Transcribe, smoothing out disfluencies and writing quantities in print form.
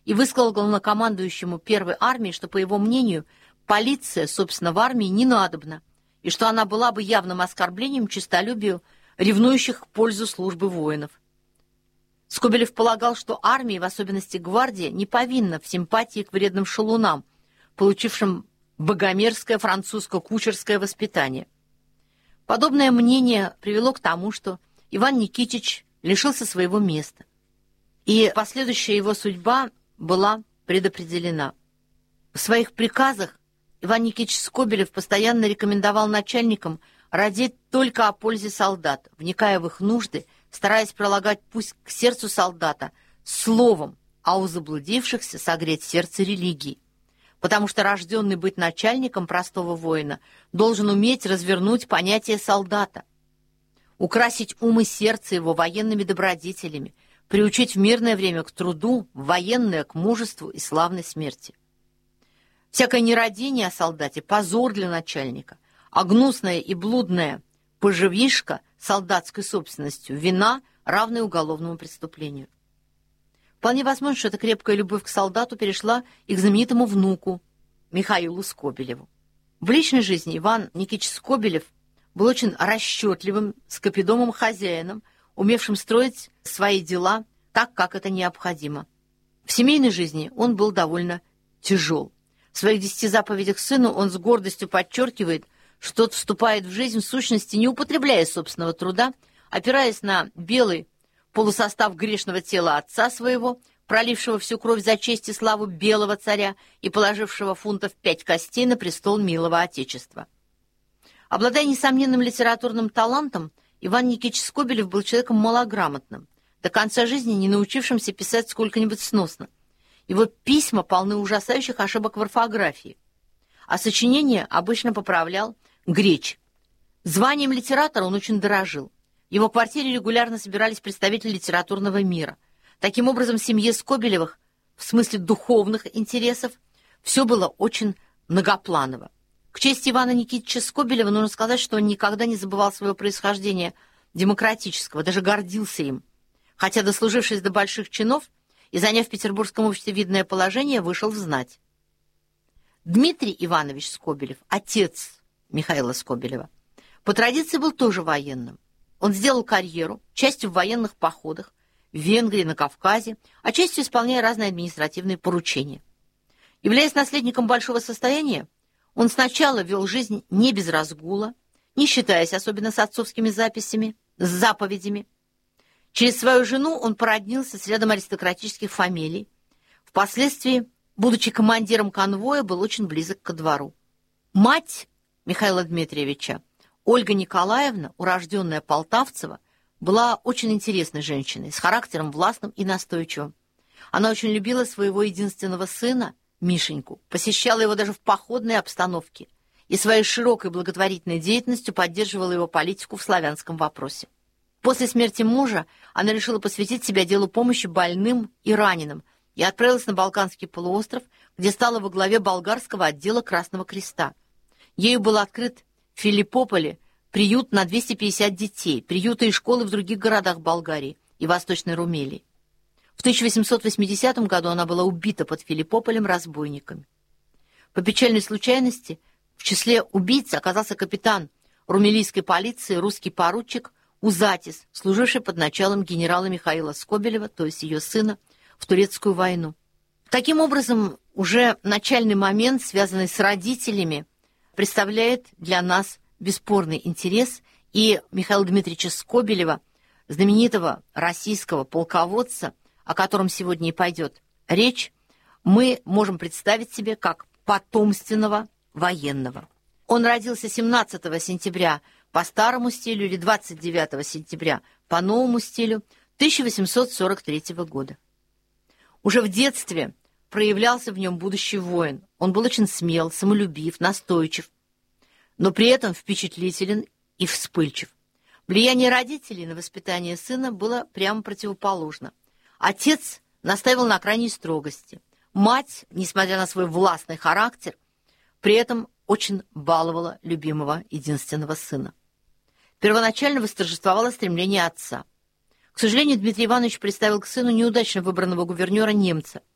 и высказал главнокомандующему Первой армии, что, по его мнению, полиция, собственно, в армии не надобна, и что она была бы явным оскорблением честолюбию ревнующих в пользу службы воинов. Скобелев полагал, что армия, в особенности гвардия, не повинна в симпатии к вредным шалунам, получившим богомерзкое французско-кучерское воспитание. Подобное мнение привело к тому, что Иван Никитич лишился своего места, и последующая его судьба была предопределена. В своих приказах Иван Никитич Скобелев постоянно рекомендовал начальникам радеть только о пользе солдат, вникая в их нужды, стараясь прилагать пусть к сердцу солдата словом, а у заблудившихся согреть сердце религии. Потому что рожденный быть начальником простого воина должен уметь развернуть понятие солдата, украсить ум и сердце его военными добродетелями, приучить в мирное время к труду, в военное к мужеству и славной смерти. Всякое нерадение о солдате — позор для начальника, а гнусная и блудная поживишка солдатской собственностью — вина, равная уголовному преступлению. Вполне возможно, что эта крепкая любовь к солдату перешла и к знаменитому внуку Михаилу Скобелеву. В личной жизни Иван Никитич Скобелев был очень расчетливым, скопидомым хозяином, умевшим строить свои дела так, как это необходимо. В семейной жизни он был довольно тяжел. В своих 10 заповедях сыну он с гордостью подчеркивает, что тот вступает в жизнь в сущности, не употребляя собственного труда, опираясь на белый полусостав грешного тела отца своего, пролившего всю кровь за честь и славу белого царя и положившего фунтов 5 костей на престол милого Отечества. Обладая несомненным литературным талантом, Иван Никитич Скобелев был человеком малограмотным, до конца жизни не научившимся писать сколько-нибудь сносно. Его письма полны ужасающих ошибок в орфографии, а сочинения обычно поправлял Греч. Званием литератора он очень дорожил. В его квартире регулярно собирались представители литературного мира. Таким образом, в семье Скобелевых, в смысле духовных интересов, все было очень многопланово. К чести Ивана Никитича Скобелева нужно сказать, что он никогда не забывал своего происхождения демократического, даже гордился им. Хотя, дослужившись до больших чинов и заняв в петербургском обществе видное положение, вышел в знать. Дмитрий Иванович Скобелев, отец Михаила Скобелева, по традиции был тоже военным. Он сделал карьеру, частью в военных походах, в Венгрии, на Кавказе, а частью исполняя разные административные поручения. Являясь наследником большого состояния, он сначала вел жизнь не без разгула, не считаясь особенно с отцовскими заповедями. Через свою жену он породнился с рядом аристократических фамилий. Впоследствии, будучи командиром конвоя, был очень близок ко двору. Мать Михаила Дмитриевича, Ольга Николаевна, урожденная Полтавцева, была очень интересной женщиной, с характером властным и настойчивым. Она очень любила своего единственного сына, Мишеньку, посещала его даже в походной обстановке и своей широкой благотворительной деятельностью поддерживала его политику в славянском вопросе. После смерти мужа она решила посвятить себя делу помощи больным и раненым и отправилась на Балканский полуостров, где стала во главе болгарского отдела Красного Креста. Ею был открыт в Филиппополе приют на 250 детей, приюты и школы в других городах Болгарии и Восточной Румелии. В 1880 году она была убита под Филиппополем разбойниками. По печальной случайности в числе убийц оказался капитан румелийской полиции, русский поручик Узатис, служивший под началом генерала Михаила Скобелева, то есть ее сына, в Турецкую войну. Таким образом, уже начальный момент, связанный с родителями, представляет для нас бесспорный интерес, и Михаила Дмитриевича Скобелева, знаменитого российского полководца, о котором сегодня и пойдет речь, мы можем представить себе как потомственного военного. Он родился 17 сентября по старому стилю или 29 сентября по новому стилю 1843 года. Уже в детстве проявлялся в нем будущий воин. Он был очень смел, самолюбив, настойчив, но при этом впечатлителен и вспыльчив. Влияние родителей на воспитание сына было прямо противоположно. Отец настаивал на крайней строгости. Мать, несмотря на свой властный характер, при этом очень баловала любимого единственного сына. Первоначально восторжествовало стремление отца. К сожалению, Дмитрий Иванович представил к сыну неудачно выбранного гувернера немца.